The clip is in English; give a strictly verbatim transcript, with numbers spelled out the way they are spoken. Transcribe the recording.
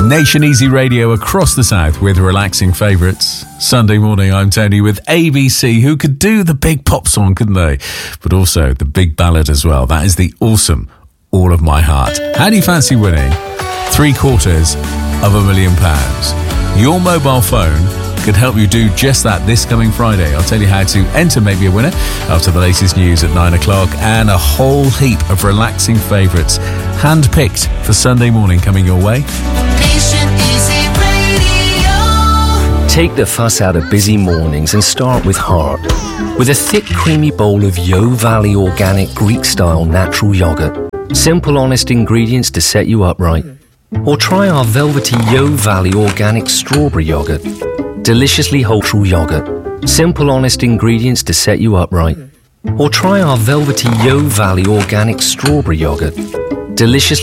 Nation Easy Radio across the south with relaxing favourites. Sunday morning, I'm Tony with A B C, who could do the big pop song, couldn't they? But also the big ballad as well. That is the awesome All of My Heart. How do you fancy winning three quarters of a million pounds? Your mobile phone could help you do just that this coming Friday. I'll tell you how to enter, maybe a winner, after the latest news at nine o'clock, and a whole heap of relaxing favourites hand-picked for Sunday morning coming your way. Nation Easy Radio. Take the fuss out of busy mornings and start with heart. With a thick, creamy bowl of Yo Valley organic Greek-style natural yoghurt. Simple, honest ingredients to set you up right. Or try our velvety Yo Valley organic strawberry yoghurt. Deliciously whole yoghurt. Simple, honest ingredients to set you up right. Or try our velvety Yo Valley organic strawberry yoghurt. Deliciously